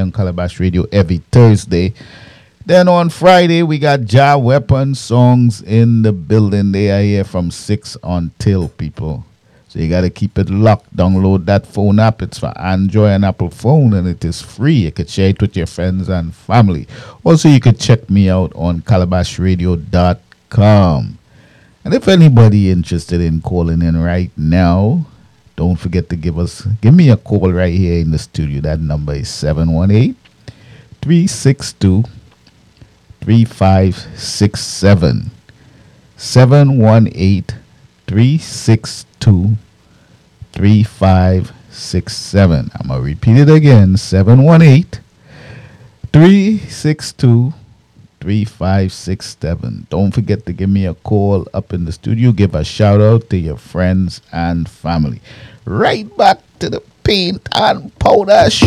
on Calabash Radio every Thursday. Then on Friday, we got Ja Weapon songs in the building. They are here from 6 until, people. So you got to keep it locked. Download that phone app. It's for Android and Apple phone, and it is free. You could share it with your friends and family. Also, you could check me out on calabashradio.com. And if anybody interested in calling in right now, don't forget to give me a call right here in the studio. That number is 718-362-3567. 718-362-3567. I'm going to repeat it again. 718-362-3567. Don't forget to give me a call up in the studio. Give a shout out to your friends and family. Right back to the paint and powder show.